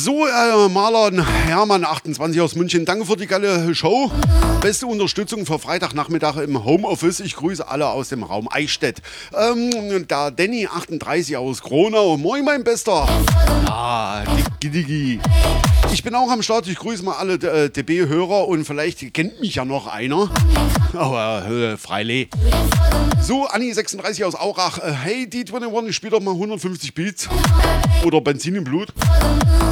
So, Marlon Hermann, 28 aus München, danke für die geile Show. Beste Unterstützung für Freitagnachmittag im Homeoffice. Ich grüße alle aus dem Raum Eichstätt. Da Danny, 38 aus Kronau. Moin, mein Bester. Ja, Digi. Ich bin auch am Start. Ich grüße mal alle DB-Hörer und vielleicht kennt mich ja noch einer. Aber freilich. So, Anni, 36 aus Aurach. Hey, D21, ich spiel doch mal 150 Beats. Oder Benzin im Blut.